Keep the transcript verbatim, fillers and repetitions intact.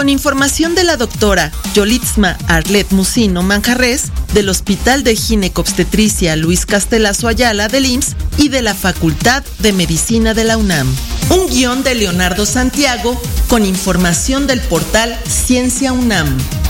con información de la doctora Yolitzma Arlet Musino Manjarres, del Hospital de Ginecobstetricia Luis Castelazo Ayala del I M S S y de la Facultad de Medicina de la UNAM. Un guión de Leonardo Santiago con información del portal Ciencia UNAM.